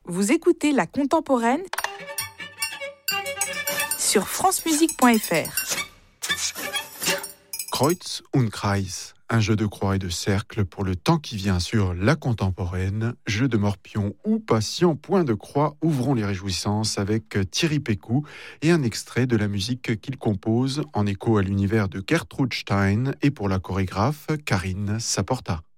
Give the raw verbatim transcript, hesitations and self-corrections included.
Vous écoutez La Contemporaine sur francemusique point f r. Kreuz und Kreis, un jeu de croix et de cercle pour le temps qui vient sur La Contemporaine, jeu de morpion ou patient point de croix. Ouvrons les réjouissances avec Thierry Pécou et un extrait de la musique qu'il compose en écho à l'univers de Gertrude Stein et pour la chorégraphe Karine Saporta.